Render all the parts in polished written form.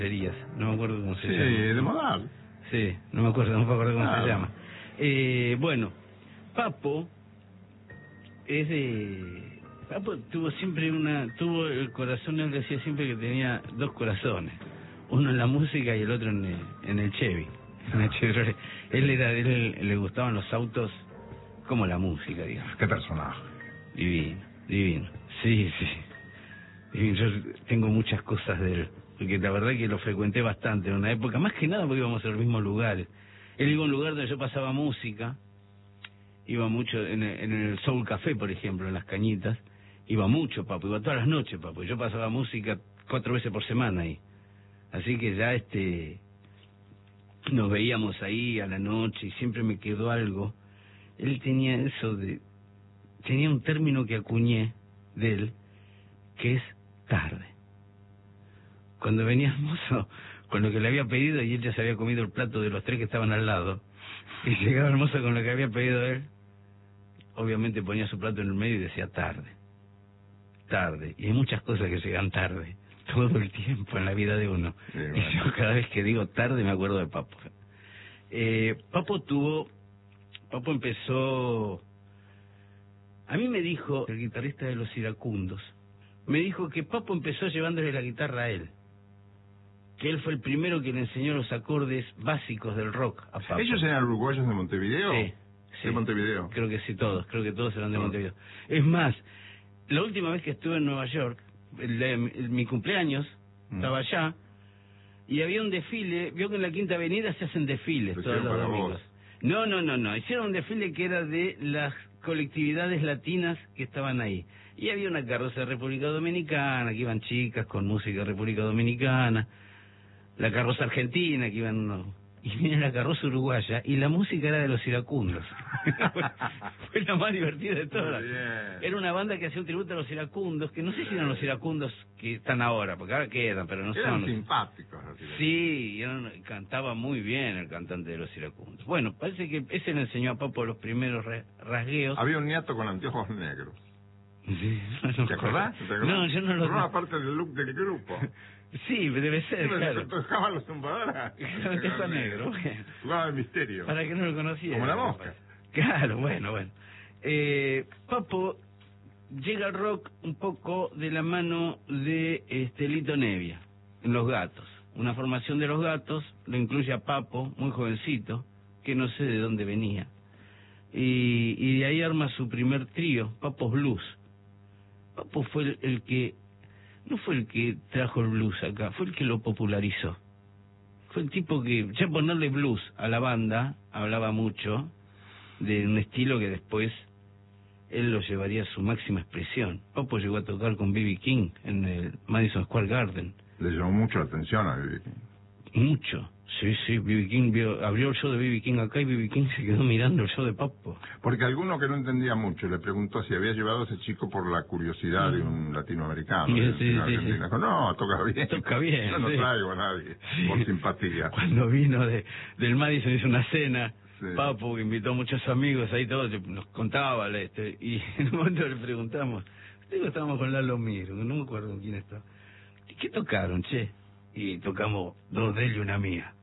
no me acuerdo cómo se llama. Sí, de Modal. Sí, no me acuerdo cómo se llama. Bueno, Papo es de... Papo tuvo el corazón, él decía siempre que tenía dos corazones, uno en la música y el otro en el Chevy, en el Chevrolet. Él le gustaban los autos como la música, digamos. Qué personaje. Divino. Sí. Divino. Yo tengo muchas cosas de él, porque la verdad que lo frecuenté bastante en una época, más que nada porque íbamos a los mismos lugares. Él iba a un lugar donde yo pasaba música, iba mucho en el Soul Café, por ejemplo, en Las Cañitas, iba mucho, Papo, iba todas las noches, Papo, yo pasaba música 4 veces por semana ahí. Así que ya nos veíamos ahí a la noche y siempre me quedó algo. Él tenía tenía un término que acuñé de él, que es tarde. Cuando venía el mozo con lo que le había pedido y él ya se había comido el plato de los 3 que estaban al lado, y llegaba el mozo con lo que había pedido él, obviamente ponía su plato en el medio y decía tarde. Y hay muchas cosas que llegan tarde, todo el tiempo en la vida de uno. Sí, bueno. Y yo cada vez que digo tarde me acuerdo de Papo. Papo empezó... A mí me dijo, el guitarrista de Los Iracundos, me dijo que Papo empezó llevándole la guitarra a él, que él fue el primero que le enseñó los acordes básicos del rock a Papo. ¿Ellos eran uruguayos de Montevideo? Sí. De Montevideo. Creo que todos eran de Montevideo. Es más, la última vez que estuve en Nueva York, mi cumpleaños, estaba allá, y había un desfile. Vio que en la Quinta Avenida se hacen desfiles todos los domingos. No, hicieron un desfile que era de las colectividades latinas que estaban ahí. Y había una carroza de República Dominicana, que iban chicas con música de República Dominicana, la carroza argentina, que iban unos... Y viene la carroza uruguaya, y la música era de Los Iracundos. Fue la más divertida de todas. Era una banda que hacía un tributo a Los Iracundos, que no sé si eran Los Iracundos que están ahora, porque ahora quedan, pero no eran son. Simpáticos. Sí, cantaba muy bien el cantante de Los Iracundos. Bueno, parece que ese le enseñó a Papo los primeros rasgueos. Había un nieto con anteojos negros. Sí, ¿Te acordás? No, yo no lo... Formaba parte del look del grupo. Sí, debe ser, claro. Tocaba los zumbadoras. Anteojo negro. Jugaba de misterio. Para que no lo conociera. Como la mosca. Claro, bueno. Papo llega al rock un poco de la mano de Lito Nevia, en Los Gatos. Una formación de Los Gatos, lo incluye a Papo, muy jovencito, que no sé de dónde venía. Y de ahí arma su primer trío, Papos Blues. Papo fue el que... No fue el que trajo el blues acá, fue el que lo popularizó. Fue el tipo que, ya ponerle blues a la banda, hablaba mucho de un estilo que después él lo llevaría a su máxima expresión. Papo llegó a tocar con B.B. King en el Madison Square Garden. Le llamó mucho la atención a B.B. King. Mucho. Sí, B.B. King abrió el show de B.B. King acá y B.B. King se quedó mirando el show de Papo. Porque alguno que no entendía mucho le preguntó si había llevado a ese chico por la curiosidad de un latinoamericano. Sí. Dijo, no, toca bien. Yo no traigo a nadie por simpatía. Cuando vino del Madison hizo una cena, Papo, que invitó a muchos amigos ahí todos, nos contaba, y en un momento le preguntamos, estábamos con Lalo Miro, no me acuerdo con quién estaba. ¿Qué tocaron, che? Y tocamos 2 de él y una mía.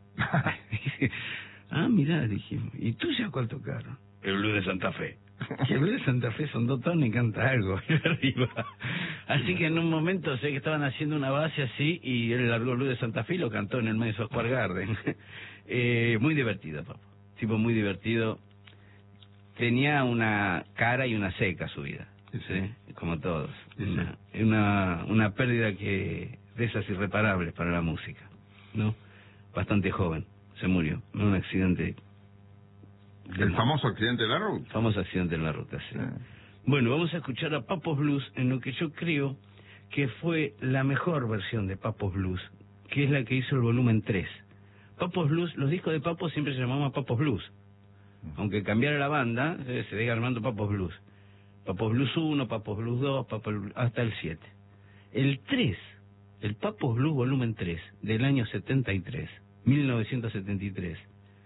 Mirá, dijimos, ¿y tú ya cuál tocaron? El Blues de Santa Fe. Que el Blues de Santa Fe son 2 tonos y canta algo arriba. Así que en un momento sé que estaban haciendo una base así y él largó el Blues de Santa Fe y lo cantó en el Madison Square Garden. Muy divertido, Papo. Tipo muy divertido. Tenía una cara y una seca su vida, ¿sí? Como todos. Una pérdida que de esas irreparables para la música, ¿no? Bastante joven, se murió en un accidente. ¿El famoso accidente de la ruta? Famoso accidente en la ruta, sí. Bueno, vamos a escuchar a Papos Blues en lo que yo creo que fue la mejor versión de Papos Blues, que es la que hizo el volumen 3. Papos Blues, los discos de Papo siempre se llamaban Papos Blues. Aunque cambiara la banda, se sigue armando Papos Blues. Papos Blues 1, Papos Blues 2, hasta el 7. El 3, el Papos Blues volumen 3, del año 1973,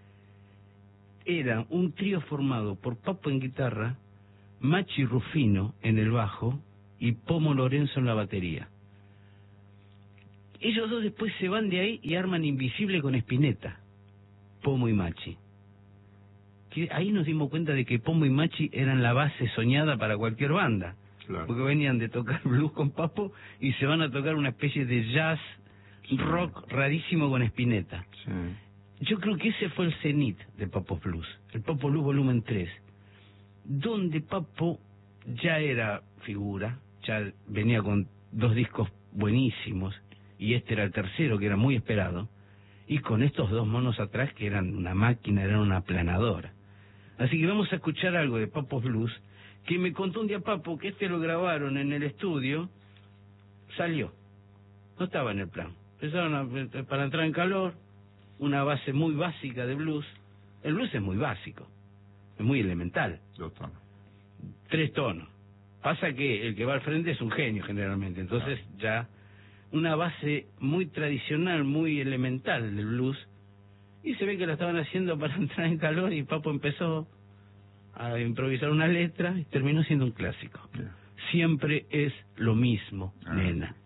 era un trío formado por Papo en guitarra, Machi Rufino en el bajo y Pomo Lorenzo en la batería. Ellos dos después se van de ahí y arman Invisible con Spinetta, Pomo y Machi. Que ahí nos dimos cuenta de que Pomo y Machi eran la base soñada para cualquier banda. Claro. Porque venían de tocar blues con Papo y se van a tocar una especie de jazz, rock rarísimo con Spinetta. Sí. Yo creo que ese fue el cenit de Papo Blues, el Papo Blues volumen 3, donde Papo ya era figura, ya venía con 2 discos buenísimos, y este era el tercero, que era muy esperado, y con estos 2 monos atrás que eran una máquina, eran una aplanadora. Así que vamos a escuchar algo de Papo Blues, que me contó un día Papo que lo grabaron en el estudio, salió, no estaba en el plan. Empezaron para entrar en calor, una base muy básica de blues. El blues es muy básico, es muy elemental. 2 tonos. 3 tonos. Pasa que el que va al frente es un genio generalmente, entonces ya una base muy tradicional, muy elemental del blues, y se ve que lo estaban haciendo para entrar en calor y Papo empezó a improvisar una letra y terminó siendo un clásico. Siempre es lo mismo, nena.